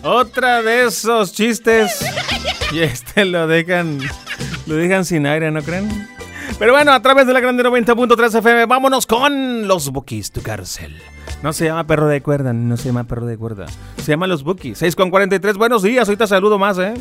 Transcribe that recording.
Otra de esos chistes. Y lo dejan sin aire, ¿no creen? Pero bueno, a través de la Grande 90.3 FM, vámonos con los Bookies, tu cárcel. No se llama perro de cuerda, se llama Los Bookies. 6:43, buenos días, ahorita saludo más,